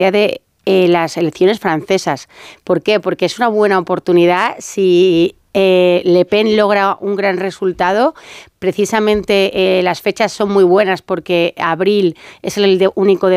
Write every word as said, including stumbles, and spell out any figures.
de eh, las elecciones francesas. ¿Por qué? Porque es una buena oportunidad si eh, Le Pen logra un gran resultado. Precisamente eh, las fechas son muy buenas porque abril es el de, único de